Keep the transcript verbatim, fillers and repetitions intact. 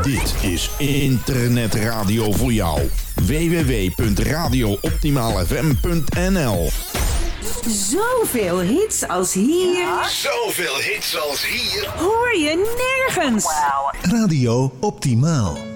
Dit is internetradio voor jou. w w w punt radio optimaal f m punt n l. Zoveel hits als hier. Ja. Zoveel hits als hier. Hoor je nergens. Wow. Radio Optimaal.